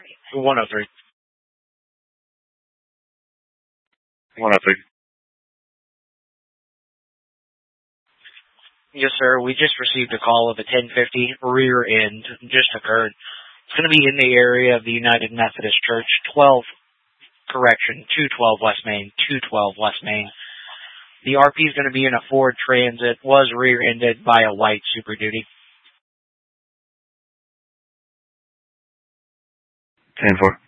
103. 103. Yes, sir. We just received a call of a 1050 rear end just occurred. It's going to be in the area of the United Methodist Church, 212 West Main, 212 West Main. The RP is going to be in a Ford Transit, was rear-ended by a white Super Duty. 10-4.